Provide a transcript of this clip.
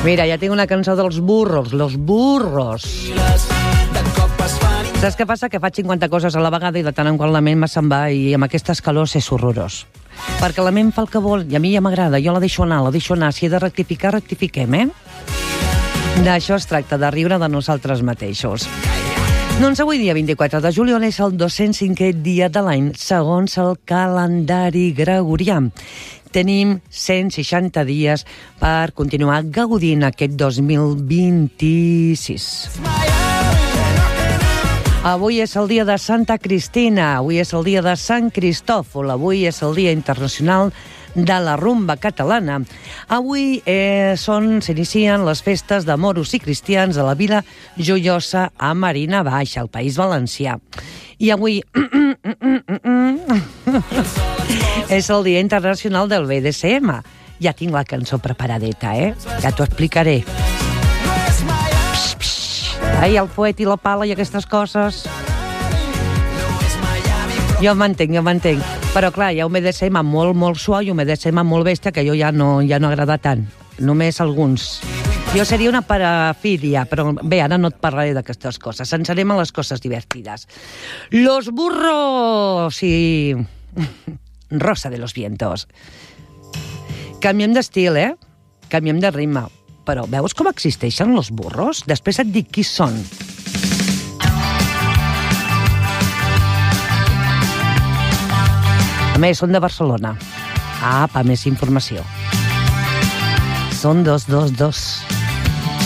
Mira, ja tinc una cançó dels burros, los burros. Saps què passa? Que faig 50 coses a la vegada i de tant en quant la ment me se'n va i amb aquestes calors és horrorós. Perquè la ment fa el que vol i a mi ja m'agrada, jo la deixo anar. Si he de rectificar, rectifiquem, eh? D'això es tracta, de riure de nosaltres mateixos. Doncs avui dia 24 de juliol és el 205è dia de l'any, segons el calendari gregorià. Tenim 160 dies per continuar gaudint aquest 2026. Avui és el dia de Santa Cristina, avui és el dia de Sant Cristòfol, avui és el dia internacional de la rumba catalana. Avui s'inicien les festes de moros i cristians a la Vila Joiosa a Marina Baixa, al País Valencià. I avui és el dia internacional del BDSM. Ja tinc la cançó preparadeta, Ja t'ho explicaré. Ai, el fuet i la pala i aquestes coses. Jo m'entenc. Però clar, hi ha un BDSM molt suau i un BDSM molt bèstia que jo ja no agrada tant. Només alguns. Jo seria una parafília, però bé, ara no et parlaré d'aquestes coses. Ens anem a les coses divertides. Los burros i Rosa de los vientos. Canviem d'estil, Canviem de ritme. Però veus com existeixen los burros? Després et dic qui són. A més, són de Barcelona. Per més informació. Són 222.